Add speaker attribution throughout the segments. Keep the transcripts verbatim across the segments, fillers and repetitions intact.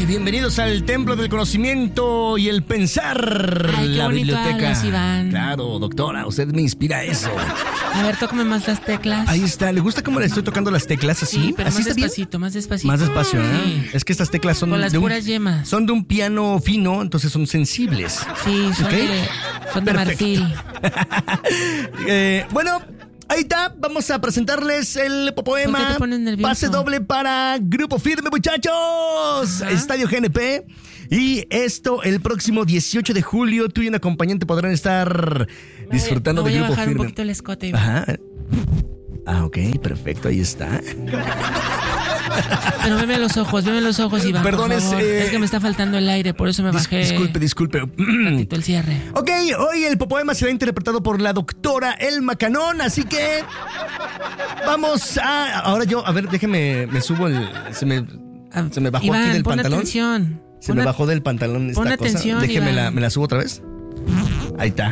Speaker 1: Bienvenidos al Templo del Conocimiento y el Pensar.
Speaker 2: Ay, qué
Speaker 1: la
Speaker 2: bonito
Speaker 1: biblioteca.
Speaker 2: hablas, Iván.
Speaker 1: Claro, doctora, usted me inspira a eso.
Speaker 2: A ver, tócame más las teclas.
Speaker 1: Ahí está, ¿le gusta cómo le estoy tocando las teclas así?
Speaker 2: Sí, pero
Speaker 1: ¿Así
Speaker 2: más
Speaker 1: está bien?
Speaker 2: despacito, más despacito.
Speaker 1: Más despacio, ¿eh?
Speaker 2: Sí.
Speaker 1: Es que estas teclas son
Speaker 2: Con las
Speaker 1: de un,
Speaker 2: puras yemas.
Speaker 1: son de un piano fino, entonces son sensibles.
Speaker 2: Sí, son
Speaker 1: ¿Ok?
Speaker 2: de, son de
Speaker 1: Perfecto.
Speaker 2: marfil.
Speaker 1: eh, bueno, ahí está. Vamos a presentarles el poema.
Speaker 2: ¿Por qué te pones nervioso?
Speaker 1: Pase doble para Grupo Firme, muchachos.
Speaker 2: Ajá.
Speaker 1: Estadio G N P. Y esto el próximo dieciocho de julio. Tú y un acompañante podrán estar disfrutando
Speaker 2: Voy
Speaker 1: de
Speaker 2: a
Speaker 1: Grupo
Speaker 2: bajar
Speaker 1: Firme.
Speaker 2: un poquito el escote, Iván.
Speaker 1: Ajá. Ah, ok, perfecto, ahí está.
Speaker 2: Pero veme los ojos, veme los ojos, Iván.
Speaker 1: Perdón,
Speaker 2: por
Speaker 1: es,
Speaker 2: favor.
Speaker 1: eh,
Speaker 2: Es que me está faltando el aire, por eso me
Speaker 1: Dis-
Speaker 2: bajé.
Speaker 1: disculpe, disculpe.
Speaker 2: Tantito el cierre.
Speaker 1: Ok, hoy el poema será interpretado por la doctora Elma Canón, así que vamos a... Ahora yo, a ver, déjeme, me subo el... Se me,
Speaker 2: Ah,
Speaker 1: se me bajó
Speaker 2: Iván,
Speaker 1: aquí del
Speaker 2: pon
Speaker 1: pantalón.
Speaker 2: atención.
Speaker 1: Se
Speaker 2: Pon
Speaker 1: me
Speaker 2: a-
Speaker 1: bajó del pantalón esta
Speaker 2: pon
Speaker 1: cosa.
Speaker 2: atención,
Speaker 1: Déjeme la,
Speaker 2: Iván.
Speaker 1: me la subo otra vez. Ahí está.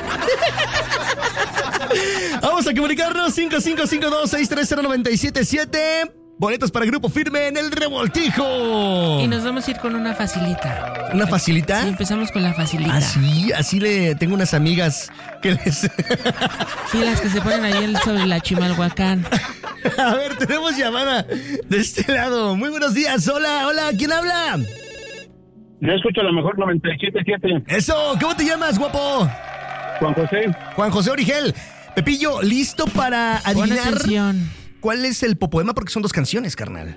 Speaker 1: Vamos a comunicarnos cinco cinco cinco dos seis tres cero nueve siete siete. Boletos para Grupo Firme en el Revoltijo.
Speaker 2: Y nos vamos a ir con una facilita.
Speaker 1: ¿Una facilita?
Speaker 2: Sí, empezamos con la facilita.
Speaker 1: Ah, sí, así le tengo unas amigas que les...
Speaker 2: Sí, las que se ponen ahí el- sobre la Chimalhuacán.
Speaker 1: A ver, tenemos llamada de este lado. Muy buenos días. Hola, hola, ¿quién habla?
Speaker 3: Yo escucho a lo mejor noventa y siete punto siete.
Speaker 1: Eso, ¿cómo te llamas, guapo?
Speaker 3: Juan José.
Speaker 1: Juan José Origel. Pepillo, ¿listo para
Speaker 2: Pon
Speaker 1: adivinar
Speaker 2: atención.
Speaker 1: cuál es el poema? Porque son dos canciones, carnal.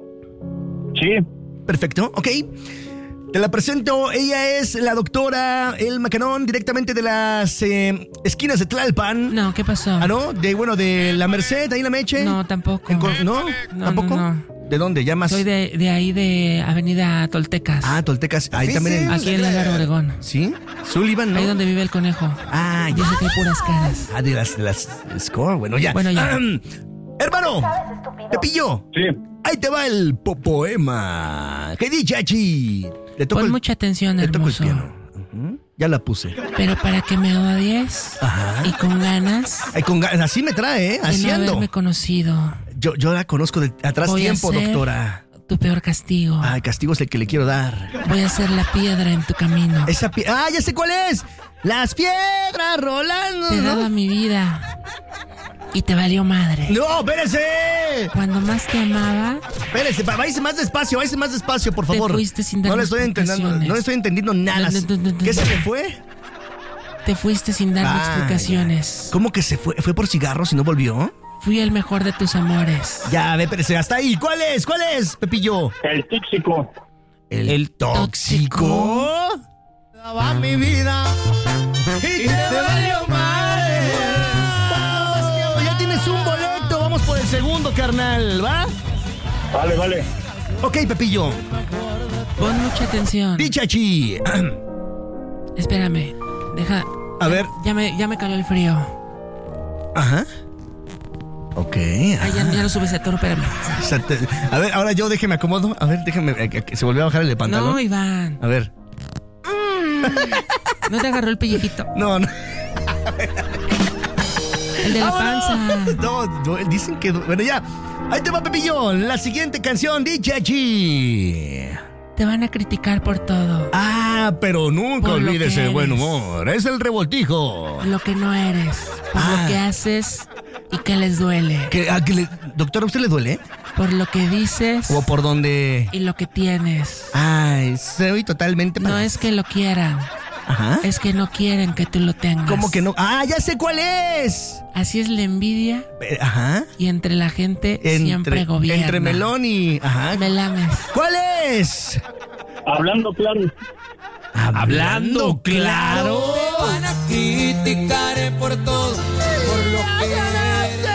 Speaker 3: Sí.
Speaker 1: Perfecto, ok. Te la presento, ella es la doctora Elma Canón, directamente de las eh, esquinas de Tlalpan.
Speaker 2: No, ¿qué pasó?
Speaker 1: Ah, ¿no? De, bueno, de la Merced, ahí la Meche.
Speaker 2: No, tampoco.
Speaker 1: En Cor- ¿No?
Speaker 2: No,
Speaker 1: ¿Tampoco?
Speaker 2: no, no.
Speaker 1: ¿De dónde? ¿Ya más?
Speaker 2: Soy de, de ahí de Avenida Toltecas.
Speaker 1: Ah, Toltecas. Ahí también. en-
Speaker 2: Aquí en Álvaro Obregón.
Speaker 1: ¿Sí? Sullivan, ¿no?
Speaker 2: Ahí donde vive el conejo.
Speaker 1: Ah, ya.
Speaker 2: Dice que hay puras caras.
Speaker 1: Ah, de las, de las Score. Bueno, ya.
Speaker 2: Bueno, ya.
Speaker 1: Ahem. Hermano, Pepillo,
Speaker 3: Sí.
Speaker 1: ahí te va el po- poema. ¿Qué dice, Chachi? Le toco
Speaker 2: Pon
Speaker 1: el,
Speaker 2: mucha atención,
Speaker 1: le toco el
Speaker 2: hermoso.
Speaker 1: piano. Ujú, ya la puse.
Speaker 2: Pero para que me odies
Speaker 1: Ajá.
Speaker 2: y con ganas
Speaker 1: Ay, con ga- así me trae, ¿eh?
Speaker 2: de
Speaker 1: Así
Speaker 2: no
Speaker 1: ando.
Speaker 2: haberme conocido,
Speaker 1: Yo, yo la conozco de atrás
Speaker 2: voy a
Speaker 1: tiempo,
Speaker 2: ser
Speaker 1: doctora.
Speaker 2: tu peor castigo.
Speaker 1: Ay, castigo es el que le quiero dar.
Speaker 2: Voy a ser la piedra en tu camino.
Speaker 1: Esa pie- ¡Ah, ya sé cuál es! Las piedras rolando.
Speaker 2: Te daba
Speaker 1: ¿no?
Speaker 2: mi vida y te valió madre.
Speaker 1: ¡No, espérese!
Speaker 2: Cuando más te amaba,
Speaker 1: Espérese, va- váyase más despacio, váyase más despacio, por
Speaker 2: Te
Speaker 1: favor.
Speaker 2: fuiste sin
Speaker 1: No
Speaker 2: darme
Speaker 1: le estoy entendiendo,
Speaker 2: explicaciones.
Speaker 1: no le estoy entendiendo nada.
Speaker 2: No, no, no, no,
Speaker 1: ¿Qué
Speaker 2: no.
Speaker 1: se le fue?
Speaker 2: te fuiste sin darme
Speaker 1: Ah,
Speaker 2: explicaciones.
Speaker 1: ya. ¿Cómo que se fue? ¿Fue por cigarros y no volvió?
Speaker 2: Fui el mejor de tus amores.
Speaker 1: Ya, ve, espérese, hasta ahí. ¿Cuál es? ¿Cuál es, Pepillo?
Speaker 3: El tóxico.
Speaker 1: ¿El,
Speaker 2: ¿El
Speaker 1: tóxico? Daba mi vida y te valió madre. Ya tienes un boleto, vamos por el segundo, carnal, ¿va?
Speaker 3: Vale, vale.
Speaker 1: Ok, Pepillo.
Speaker 2: Pon mucha atención.
Speaker 1: Dichachi.
Speaker 2: Espérame. Deja.
Speaker 1: A ver.
Speaker 2: Ya me, ya me caló el frío.
Speaker 1: Ajá. Ok.
Speaker 2: Ay, ya,
Speaker 1: ajá.
Speaker 2: ya no subes a toro, espérame.
Speaker 1: O sea, te- A ver, ahora yo déjeme acomodo. A ver, déjeme. eh, que- que se volvió a bajar el de pantalón.
Speaker 2: No, Iván.
Speaker 1: A ver.
Speaker 2: No te agarró el pellejito.
Speaker 1: No, no.
Speaker 2: El de la
Speaker 1: ¡Vámonos!
Speaker 2: panza.
Speaker 1: No, no, dicen que. Bueno, ya. Ahí te va, Pepillo. La siguiente canción, Dichachi.
Speaker 2: Te van a criticar por todo.
Speaker 1: Ah, pero nunca
Speaker 2: Por lo
Speaker 1: olvides
Speaker 2: que
Speaker 1: el buen
Speaker 2: eres.
Speaker 1: humor. Es el revoltijo.
Speaker 2: Por lo que no eres. Por
Speaker 1: Ah.
Speaker 2: lo que haces y que les duele.
Speaker 1: ¿Qué, a qué le- doctor, ¿a usted le duele?
Speaker 2: Por lo que dices
Speaker 1: ¿O por dónde?
Speaker 2: y lo que tienes.
Speaker 1: Ay, soy totalmente.
Speaker 2: No es que lo quieran.
Speaker 1: Ajá.
Speaker 2: Es que no quieren que tú lo tengas.
Speaker 1: ¿Cómo que no? Ah, ya sé cuál es.
Speaker 2: Así es la envidia
Speaker 1: Eh, Ajá.
Speaker 2: y entre la gente siempre gobierna.
Speaker 1: entre melón y. Ajá.
Speaker 2: Me lames.
Speaker 1: ¿Cuál es?
Speaker 3: Hablando claro.
Speaker 1: Hablando claro.
Speaker 4: Te van a criticar eh, por todo, por lo que eres.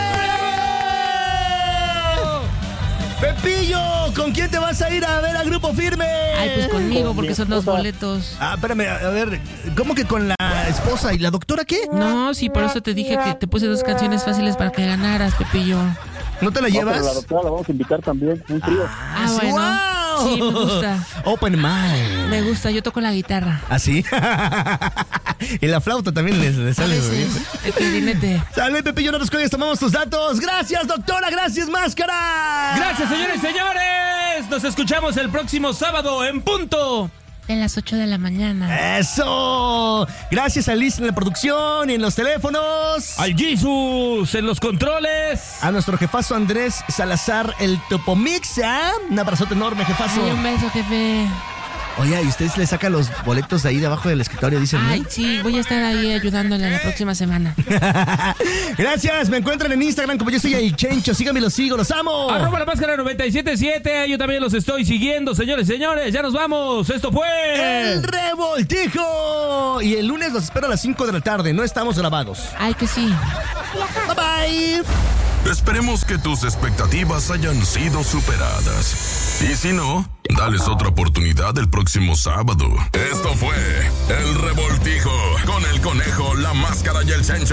Speaker 1: Pepillo, ¿con quién te vas a ir a ver al Grupo Firme?
Speaker 2: Ay, pues conmigo,
Speaker 3: Con
Speaker 2: porque
Speaker 3: mi
Speaker 2: son dos
Speaker 3: esposa.
Speaker 2: boletos.
Speaker 1: Ah, espérame, a ver, ¿cómo que con la esposa y la doctora qué?
Speaker 2: No, sí, por eso te dije que te puse dos canciones fáciles para que ganaras, Pepillo.
Speaker 1: ¿No te la
Speaker 3: No,
Speaker 1: llevas?
Speaker 3: pero la doctora la vamos a invitar también. Un trío.
Speaker 2: Ah,
Speaker 1: sí,
Speaker 2: bueno.
Speaker 1: wow.
Speaker 2: Sí, me gusta.
Speaker 1: Open mind.
Speaker 2: Me gusta, yo toco la guitarra.
Speaker 1: ¿Ah, sí? Y la flauta también le, le sale.
Speaker 2: El clarinete.
Speaker 1: Sale, Pepillo, no nos cuelgues, tomamos tus datos. Gracias, doctora, gracias, máscara.
Speaker 2: Gracias, señores y señores. Nos escuchamos el próximo sábado en punto. En las ocho de la mañana.
Speaker 1: ¡Eso! Gracias a Liz en la producción y en los teléfonos.
Speaker 2: Al Jesus en los controles.
Speaker 1: A nuestro jefazo Andrés Salazar, el Topomix. ¿eh? Un abrazote enorme, jefazo.
Speaker 2: Ay, un beso, jefe.
Speaker 1: Oye, ¿y ustedes le sacan los boletos de ahí debajo del escritorio? Dicen,
Speaker 2: Ay,
Speaker 1: ¿no?
Speaker 2: sí, voy a estar ahí ayudándole la próxima semana.
Speaker 1: Gracias, me encuentran en Instagram como yo soy el Chencho. Síganme, los sigo, los amo.
Speaker 2: Arroba la máscara noventa y siete siete. Yo también los estoy siguiendo, señores y señores. Ya nos vamos. Esto fue
Speaker 1: El Revoltijo. Y el lunes los espero a las cinco de la tarde. No estamos grabados.
Speaker 2: Ay, que sí.
Speaker 1: Bye bye.
Speaker 5: Esperemos que tus expectativas hayan sido superadas. Y si no, dales otra oportunidad el próximo sábado. Esto fue El Revoltijo con el Conejo, la Máscara y el Chencho.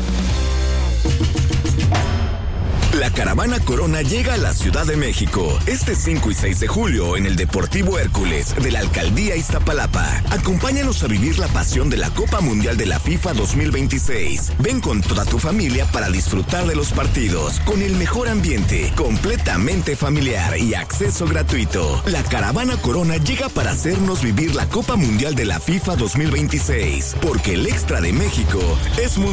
Speaker 6: La Caravana Corona llega a la Ciudad de México este cinco y seis de julio en el Deportivo Hércules de la Alcaldía Iztapalapa. Acompáñanos a vivir la pasión de la Copa Mundial de la FIFA dos mil veintiséis. Ven con toda tu familia para disfrutar de los partidos con el mejor ambiente, completamente familiar y acceso gratuito. La Caravana Corona llega para hacernos vivir la Copa Mundial de la FIFA dos mil veintiséis, porque el extra de México es mundial.